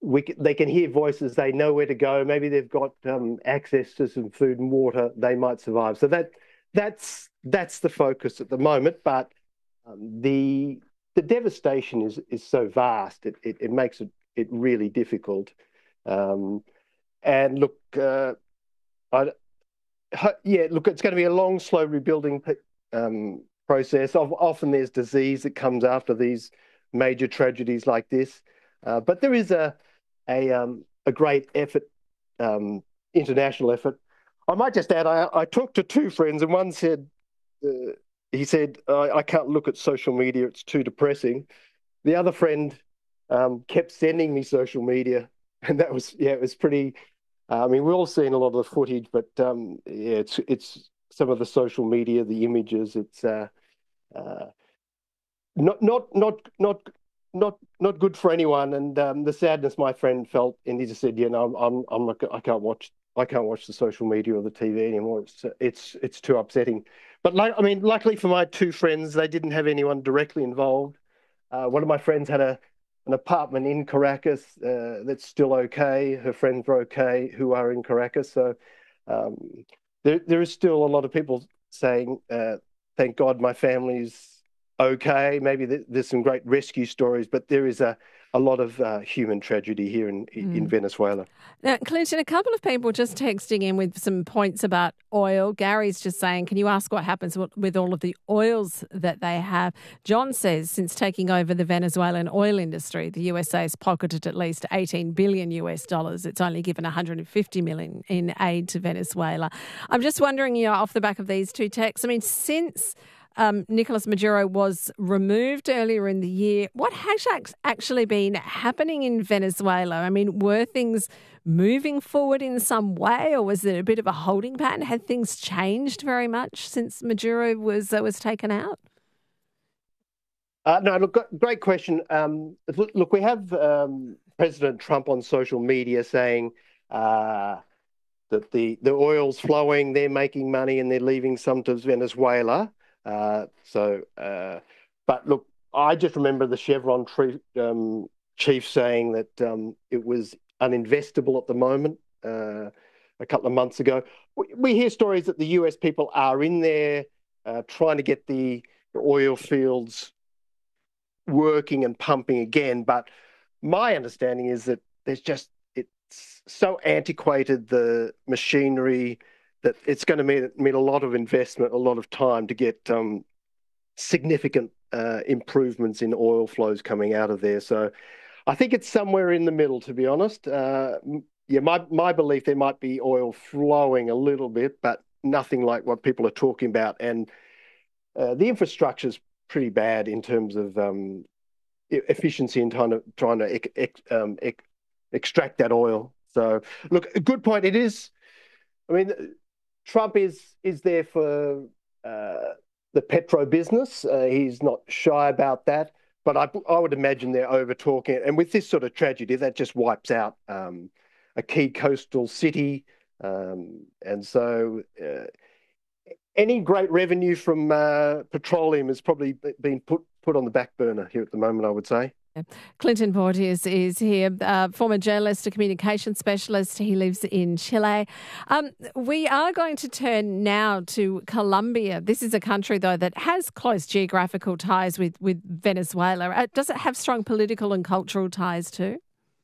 they can hear voices. They know where to go. Maybe they've got access to some food and water. They might survive. So that's the focus at the moment. But the devastation is so vast. It makes it really difficult. And look, look, it's going to be a long, slow rebuilding process. Often there's disease that comes after these major tragedies like this, but there is a great effort, international effort. I might just add, I talked to two friends, and one said, he said, I can't look at social media, it's too depressing. The other friend kept sending me social media, and that was, it was pretty. I mean, we've all seen a lot of the footage, but it's some of the social media, the images. It's not good for anyone. And the sadness my friend felt, and he just said, I'm not, I can't watch the social media or the TV anymore. It's too upsetting. But luckily for my two friends, they didn't have anyone directly involved. One of my friends had an apartment in Caracas that's still okay. Her friends are okay who are in Caracas. So there is still a lot of people saying, thank God my family's okay. Maybe there's some great rescue stories, but there is a lot of human tragedy here in Venezuela. Now, Clinton, a couple of people just texting in with some points about oil. Gary's just saying, can you ask what happens with all of the oils that they have? John says, since taking over the Venezuelan oil industry, the USA has pocketed at least $18 billion US. It's only given $150 million in aid to Venezuela. I'm just wondering, off the back of these two texts, I mean, since Nicolas Maduro was removed earlier in the year, what has actually been happening in Venezuela? I mean, were things moving forward in some way, or was it a bit of a holding pattern? Had things changed very much since Maduro was taken out? No, look, great question. Look, we have President Trump on social media saying that the oil's flowing, they're making money, and they're leaving some to Venezuela. But look, I just remember the Chevron chief saying that it was uninvestable at the moment a couple of months ago. We hear stories that the US people are in there trying to get the oil fields working and pumping again. But my understanding is that it's so antiquated, the machinery, that it's going to mean a lot of investment, a lot of time to get significant improvements in oil flows coming out of there. So I think it's somewhere in the middle, to be honest. My belief, there might be oil flowing a little bit, but nothing like what people are talking about. And the infrastructure is pretty bad in terms of efficiency in trying to extract that oil. So look, a good point. It is. I mean, Trump is there for the petro business. He's not shy about that. But I would imagine they're over talking. And with this sort of tragedy, that just wipes out a key coastal city. And so any great revenue from petroleum has probably been put on the back burner here at the moment, I would say. Clinton Porteous is here, former journalist, a communication specialist. He lives in Chile. We are going to turn now to Colombia. This is a country, though, that has close geographical ties with Venezuela. Does it have strong political and cultural ties too?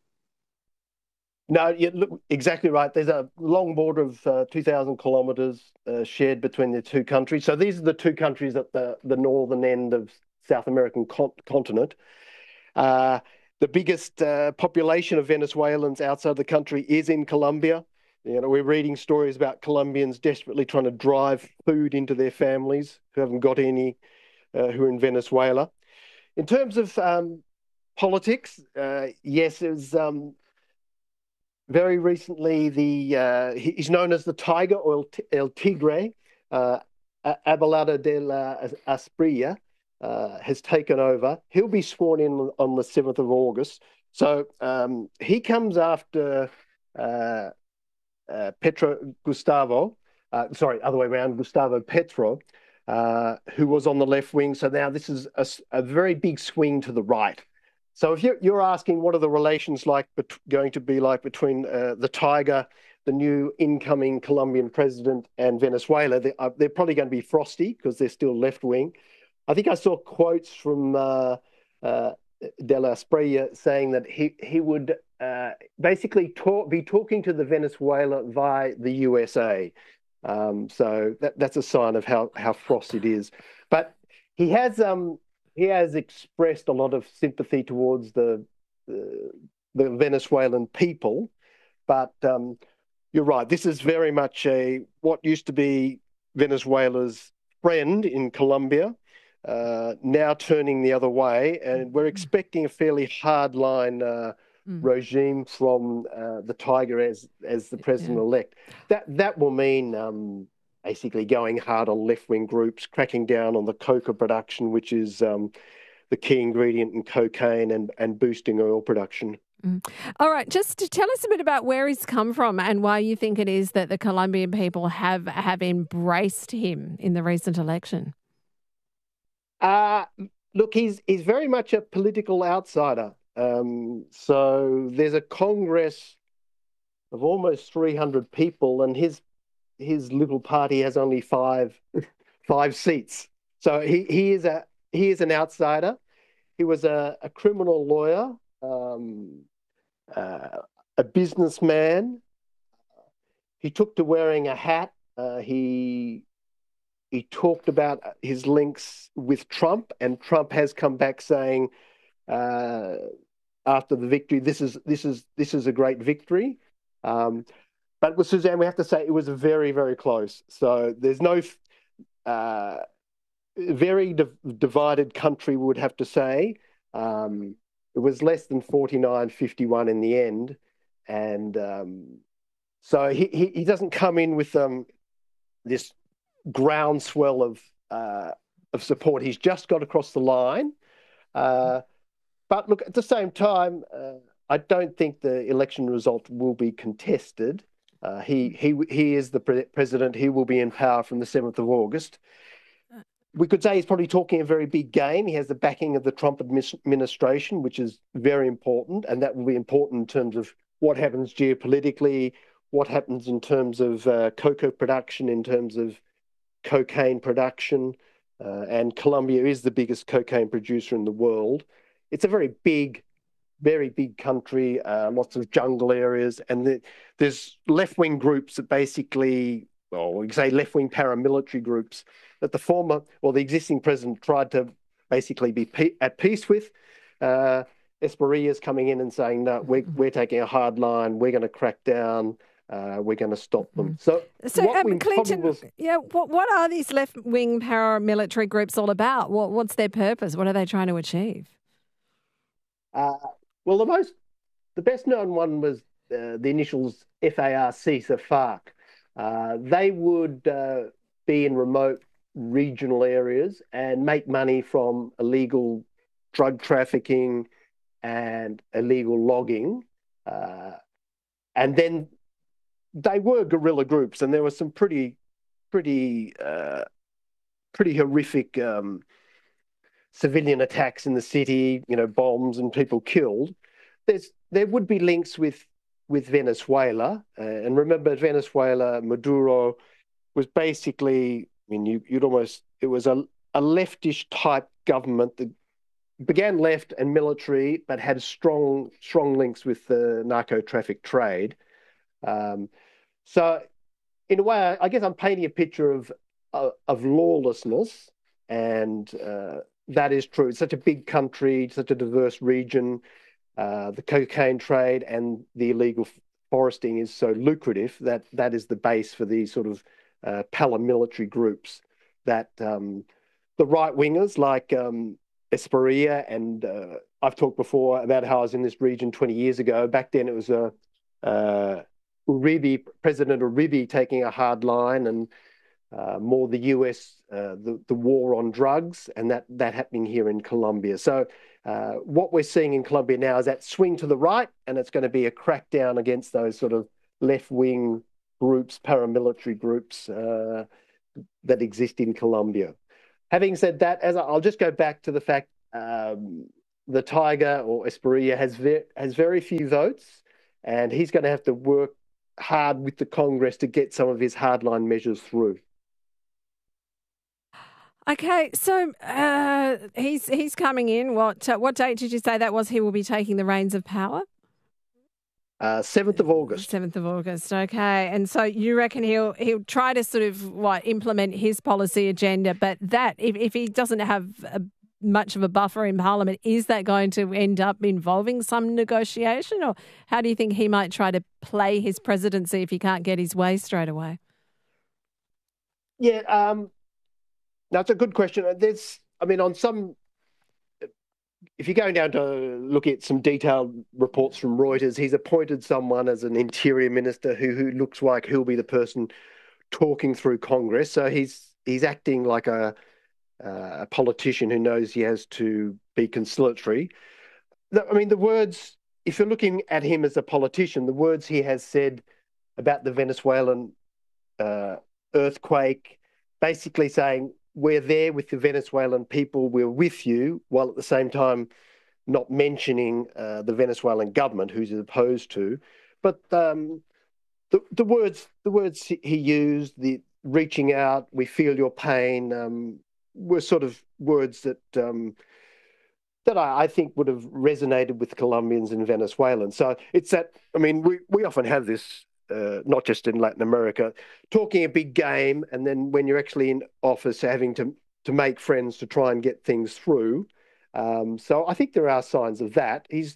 No, you look exactly right. There's a long border of 2,000 kilometres shared between the two countries. So these are the two countries at the northern end of South American continent. The biggest population of Venezuelans outside the country is in Colombia. We're reading stories about Colombians desperately trying to drive food into their families who haven't got any, who are in Venezuela. In terms of politics, yes, it was very recently he's known as the Tiger, or El Tigre, Abelardo de la Espriella. Has taken over. He'll be sworn in on the 7th of August. So he comes after Gustavo Petro, who was on the left wing. So now this is a very big swing to the right. So if you're asking what are the relations going to be like between the Tiger, the new incoming Colombian president, and Venezuela, they're probably going to be frosty because they're still left wing. I think I saw quotes from De La Espriella saying that he would basically be talking to the Venezuela via the USA. So that's a sign of how frosty it is. But he has expressed a lot of sympathy towards the Venezuelan people. But you're right. This is very much what used to be Venezuela's friend in Colombia, now turning the other way, and we're expecting a fairly hardline regime from the Tiger as the president-elect. That will mean basically going hard on left-wing groups, cracking down on the coca production, which is the key ingredient in cocaine, and boosting oil production. All right, just to tell us a bit about where he's come from and why you think it is that the Colombian people have embraced him in the recent election. Look, he's very much a political outsider. So there's a Congress of almost 300 people, and his little party has only five seats. So he is an outsider. He was a criminal lawyer, a businessman. He took to wearing a hat. He talked about his links with Trump, and Trump has come back saying after the victory, this is a great victory. But with Suzanne, we have to say it was very, very close. So there's no very divided country, we would have to say. It was less than 49-51 in the end. And so he doesn't come in with this groundswell of support. He's just got across the line. But look, at the same time, I don't think the election result will be contested. He is the president. He will be in power from the 7th of August. We could say he's probably talking a very big game. He has the backing of the Trump administration, which is very important, and that will be important in terms of what happens geopolitically, what happens in terms of cocoa production, in terms of cocaine production, and Colombia is the biggest cocaine producer in the world. It's a very big country, lots of jungle areas, and there's left-wing groups that basically, well, we can say left-wing paramilitary groups that the existing president tried to basically be at peace with. Esperilla's coming in and saying, no, we're taking a hard line, we're going to crack down, we're going to stop them. So Clinton, what are these left-wing paramilitary groups all about? What's their purpose? What are they trying to achieve? Well, the best known one was the initials FARC, so FARC. They would be in remote regional areas and make money from illegal drug trafficking and illegal logging. And then they were guerrilla groups, and there were some pretty horrific civilian attacks in the city, bombs and people killed. There would be links with Venezuela, and remember Venezuela, Maduro was basically, it was a leftish type government that began left and military, but had strong links with the narco traffic trade. So in a way, I guess I'm painting a picture of lawlessness, and that is true. It's such a big country, such a diverse region. The cocaine trade and the illegal foresting is so lucrative that is the base for these sort of paramilitary groups that the right-wingers like Espriella, and I've talked before about how I was in this region 20 years ago. Back then it was President Uribe taking a hard line, and more the US, the war on drugs, and that happening here in Colombia. So what we're seeing in Colombia now is that swing to the right, and it's going to be a crackdown against those sort of left-wing groups, paramilitary groups that exist in Colombia. Having said that, I'll just go back to the fact the Tiger, or Espriella, has very few votes, and he's going to have to work hard with the Congress to get some of his hardline measures through. Okay, so he's coming in. What date did you say that was? He will be taking the reins of power. 7th of August. 7th of August. Okay, and so you reckon he'll try to sort of implement his policy agenda, but that if he doesn't have much of a buffer in Parliament, is that going to end up involving some negotiation, or how do you think he might try to play his presidency if he can't get his way straight away? Yeah, that's a good question. If you're going down to look at some detailed reports from Reuters, he's appointed someone as an interior minister who looks like he'll be the person talking through Congress. So he's acting like a politician who knows he has to be conciliatory. The words, if you're looking at him as a politician, the words he has said about the Venezuelan earthquake, basically saying, we're there with the Venezuelan people, we're with you, while at the same time not mentioning the Venezuelan government, who's opposed to. But the words he used, the reaching out, we feel your pain, were sort of words that I think would have resonated with Colombians and Venezuelans. So it's that, we often have this, not just in Latin America, talking a big game, and then when you're actually in office, having to make friends to try and get things through. So I think there are signs of that. He's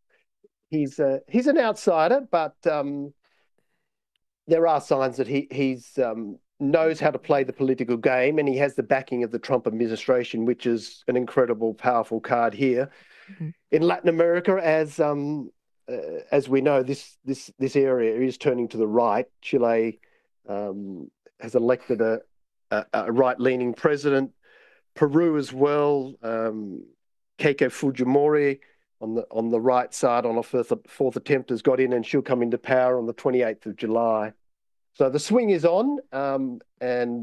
an outsider, but there are signs that he's knows how to play the political game, and he has the backing of the Trump administration, which is an incredible, powerful card here. Mm-hmm. In Latin America, as we know, this area is turning to the right. Chile has elected a right-leaning president. Peru as well. Keiko Fujimori on the right side on a fourth attempt has got in, and she'll come into power on the 28th of July. So the swing is on, and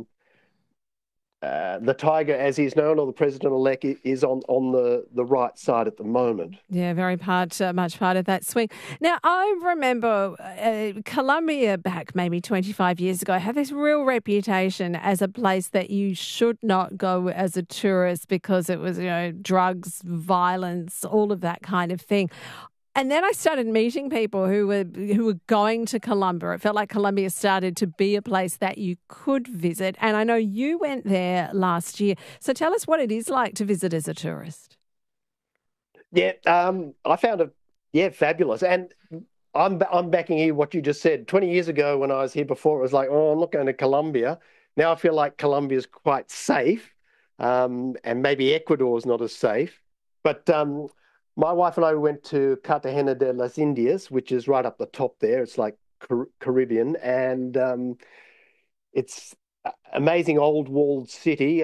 the Tiger, as he's known, or the president-elect, is on the right side at the moment. Yeah, very much part of that swing. Now, I remember Colombia back maybe 25 years ago had this real reputation as a place that you should not go as a tourist because it was, drugs, violence, all of that kind of thing. And then I started meeting people who were going to Colombia. It felt like Colombia started to be a place that you could visit. And I know you went there last year. So tell us what it is like to visit as a tourist. Yeah, I found it, fabulous. And I'm backing you what you just said. 20 years ago when I was here before, it was like, I'm not going to Colombia. Now I feel like Colombia is quite safe, and maybe Ecuador is not as safe. But my wife and I went to Cartagena de las Indias, which is right up the top there. It's like Caribbean, and it's amazing old walled city.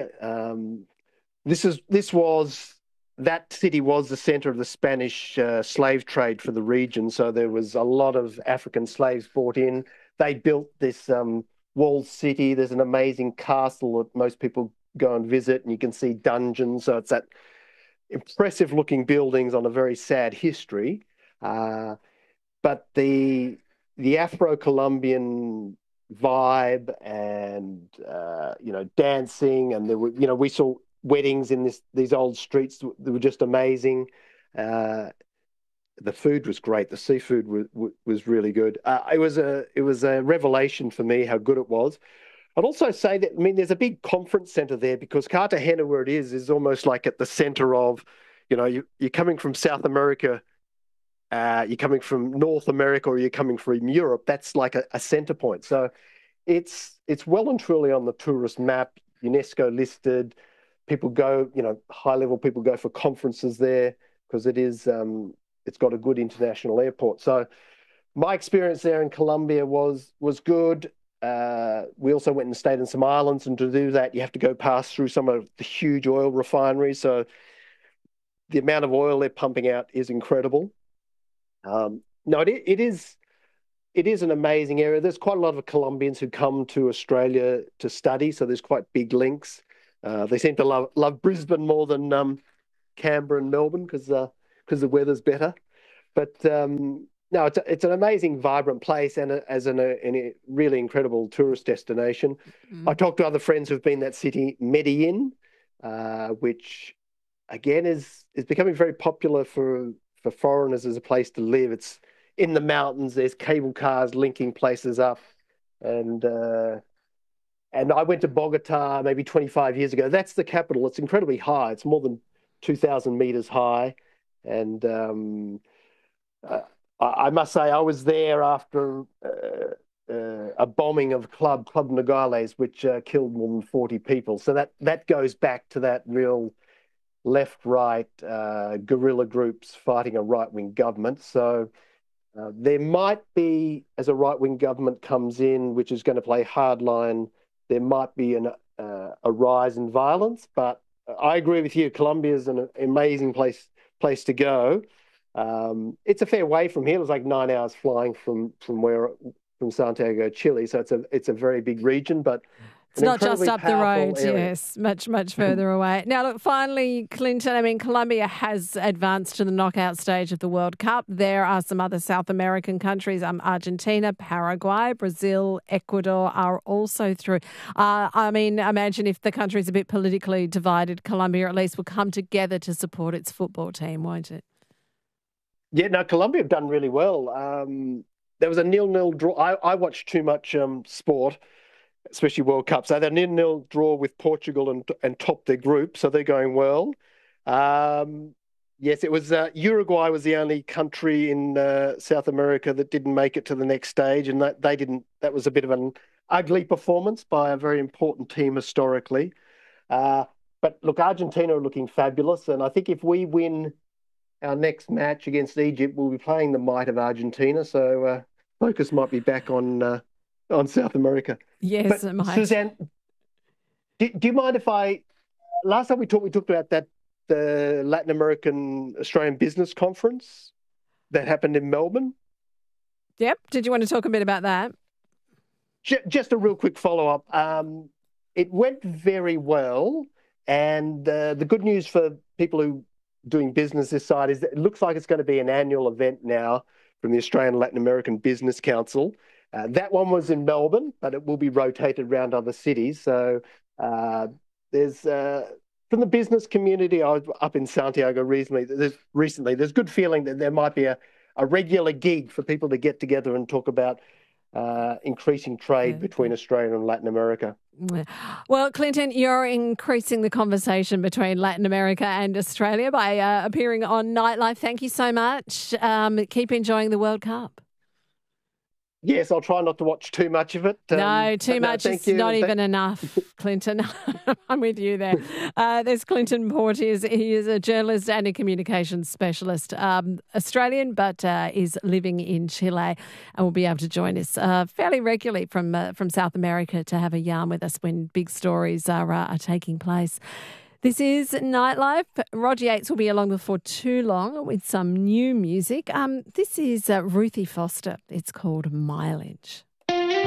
That city was the center of the Spanish slave trade for the region. So there was a lot of African slaves brought in. They built this walled city. There's an amazing castle that most people go and visit, and you can see dungeons. So it's that impressive looking buildings on a very sad history. But the Afro-Colombian vibe and, dancing, and there were, we saw weddings in these old streets that were just amazing. The food was great. The seafood was really good. It was a revelation for me how good it was. I'd also say that, there's a big conference center there because Cartagena, where it is almost like at the center of, you're coming from South America, you're coming from North America, or you're coming from Europe. That's like a center point. So it's well and truly on the tourist map, UNESCO listed. People go, high level people go for conferences there because it's got a good international airport. So my experience there in Colombia was good. We also went and stayed in some islands, and to do that, you have to go past through some of the huge oil refineries. So the amount of oil they're pumping out is incredible. It is an amazing area. There's quite a lot of Colombians who come to Australia to study, so there's quite big links. They seem to love Brisbane more than Canberra and Melbourne because the weather's better. But no, it's an amazing, vibrant place and a really incredible tourist destination. I talked to other friends who've been that city, Medellin, which again is becoming very popular for foreigners as a place to live. It's in the mountains. There's cable cars linking places up, and I went to Bogota maybe 25 years ago. That's the capital. It's incredibly high. It's more than 2,000 meters high, and I must say I was there after a bombing of Club Nogales, which killed more than 40 people. So that goes back to that real left-right guerrilla groups fighting a right-wing government. So there might be, as a right-wing government comes in, which is going to play hardline, there might be a rise in violence. But I agree with you. Colombia is an amazing place to go. It's a fair way from here. It was like 9 hours flying from Santiago, Chile. So it's a very big region, but it's not just up the road. Area. Yes, much further away. Now, look, finally, Clinton, I mean, Colombia has advanced to the knockout stage of the World Cup. There are some other South American countries, Argentina, Paraguay, Brazil, Ecuador are also through. I mean, imagine if the country's a bit politically divided, Colombia at least will come together to support its football team, won't it? Yeah, no, Colombia have done really well. There was a 0-0 draw. I watched too much sport, especially World Cup. So they're 0-0 draw with Portugal and topped their group, so they're going well. Yes, it was Uruguay was the only country in South America that didn't make it to the next stage, and that they didn't. That was a bit of an ugly performance by a very important team historically. But look, Argentina are looking fabulous, and I think if we win our next match against Egypt, we'll be playing the might of Argentina. So focus might be back on South America. Yes, it might. Suzanne, do you mind if last time we talked about the Latin American Australian Business Conference that happened in Melbourne? Yep. Did you want to talk a bit about that? Just a real quick follow-up. It went very well, and the good news for people who doing business this side is that it looks like it's going to be an annual event now from the Australian Latin American Business Council. That one was in Melbourne, but it will be rotated around other cities. So there's from the business community, I was up in Santiago recently. There's good feeling that there might be a regular gig for people to get together and talk about increasing trade between Australia and Latin America. Well, Clinton, you're increasing the conversation between Latin America and Australia by appearing on Nightlife. Thank you so much. Keep enjoying the World Cup. Yes, I'll try not to watch too much of it. No, too much is not even enough, Clinton. I'm with you there. There's Clinton Porteous. He is a journalist and a communications specialist, Australian, but is living in Chile and will be able to join us fairly regularly from South America to have a yarn with us when big stories are taking place. This is Nightlife. Roger Yates will be along before too long with some new music. This is Ruthie Foster. It's called Mileage.